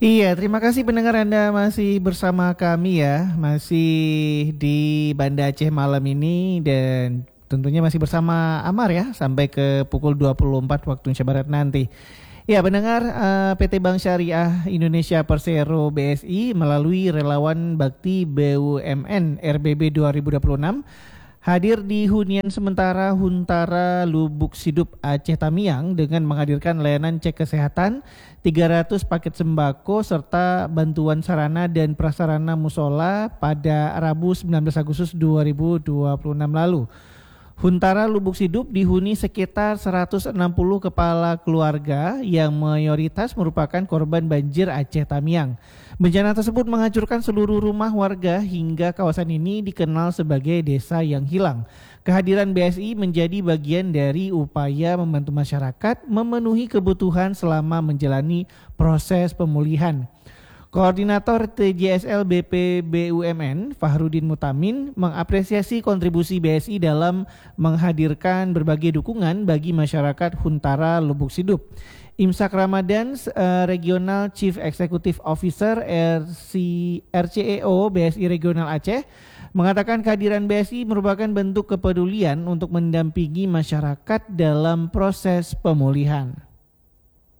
Iya, terima kasih pendengar Anda masih bersama kami ya, masih di Banda Aceh malam ini dan tentunya masih bersama Amar ya sampai ke pukul 24 waktu Indonesia Barat nanti. Ya, pendengar PT Bank Syariah Indonesia Persero BSI melalui relawan Bakti BUMN RBB 2026 hadir di hunian sementara Huntara Lubuk Sidup Aceh Tamiang dengan menghadirkan layanan cek kesehatan, 300 paket sembako serta bantuan sarana dan prasarana musola pada Rabu 19 Agustus 2026 lalu. Huntara Lubuk Sidup dihuni sekitar 160 kepala keluarga yang mayoritas merupakan korban banjir Aceh Tamiang. Bencana tersebut menghancurkan seluruh rumah warga hingga kawasan ini dikenal sebagai desa yang hilang. Kehadiran BSI menjadi bagian dari upaya membantu masyarakat memenuhi kebutuhan selama menjalani proses pemulihan. Koordinator TJSL BP BUMN Fahrudin Mutamin mengapresiasi kontribusi BSI dalam menghadirkan berbagai dukungan bagi masyarakat Huntara Lubuk Sidup. Imsak Ramadan, Regional Chief Executive Officer RCEO BSI Regional Aceh, mengatakan kehadiran BSI merupakan bentuk kepedulian untuk mendampingi masyarakat dalam proses pemulihan.